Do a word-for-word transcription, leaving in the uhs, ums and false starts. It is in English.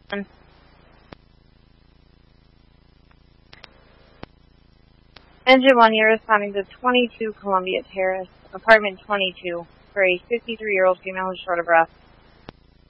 Engine one, you're responding to twenty-two Columbia Terrace, apartment twenty-two, for a fifty-three-year-old female who's short of breath.